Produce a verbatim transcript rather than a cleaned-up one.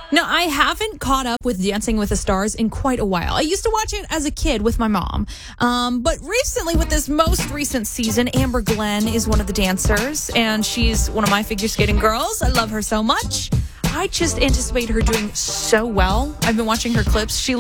Now, I haven't caught up with Dancing with the Stars in quite a while. I used to watch it as a kid with my mom. Um, but recently, with this most recent season, Amber Glenn is one of the dancers, and she's one of my figure skating girls. I love her so much. I just anticipate her doing so well. I've been watching her clips. She